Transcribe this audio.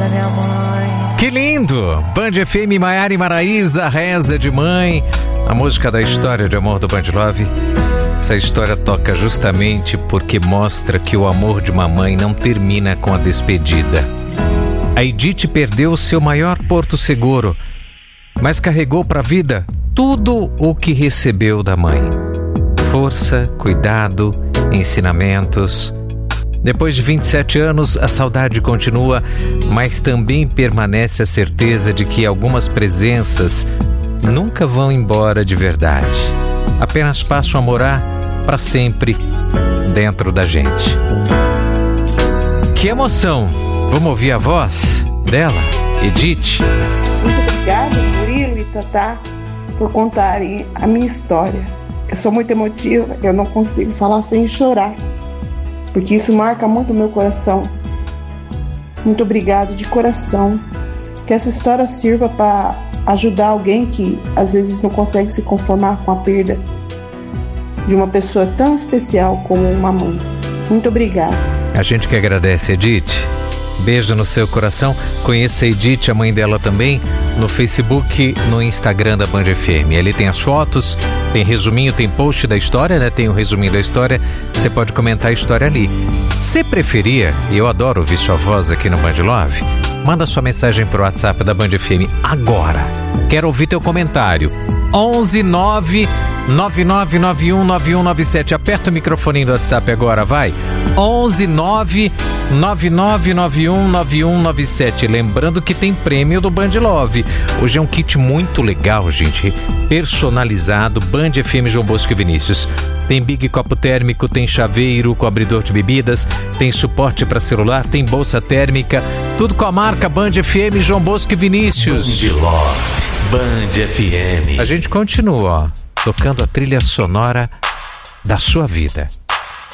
da minha mãe. Que lindo! Band FM, Maiara e Maraísa, Reza de Mãe. A música da história de amor do Band Love. Essa história toca justamente porque mostra que o amor de uma mãe não termina com a despedida. A Edith perdeu o seu maior porto seguro, mas carregou para a vida tudo o que recebeu da mãe. Força, cuidado, ensinamentos. Depois de 27 anos, a saudade continua, mas também permanece a certeza de que algumas presenças nunca vão embora de verdade. Apenas passam a morar para sempre dentro da gente. Que emoção! Vamos ouvir a voz dela, Edith? Muito obrigada, Murilo e Tatá, por contarem a minha história. Eu sou muito emotiva, eu não consigo falar sem chorar, porque isso marca muito o meu coração. Muito obrigado de coração. Que essa história sirva para ajudar alguém que às vezes não consegue se conformar com a perda de uma pessoa tão especial como uma mãe. Muito obrigada. A gente que agradece, Edith. Beijo no seu coração. Conheça a Edith, a mãe dela também, no Facebook, no Instagram da Band FM. Ali tem as fotos, tem resuminho, tem post da história, né? Tem o resuminho da história. Você pode comentar a história ali. Se preferia, e eu adoro ouvir sua voz aqui no Band Love, manda sua mensagem pro WhatsApp da Band FM agora. Quero ouvir teu comentário. 11 9 9991 9197. Aperta o microfone do WhatsApp agora, vai. 11 9 9991 9197. Lembrando que tem prêmio do Band Love. Hoje é um kit muito legal, gente. Personalizado, Band FM João Bosco e Vinícius. Tem big copo térmico, tem chaveiro com abridor de bebidas, tem suporte para celular, tem bolsa térmica. Tudo com a marca Band FM João Bosco e Vinícius. Band Love, Band FM. A gente continua, ó, tocando a trilha sonora da sua vida.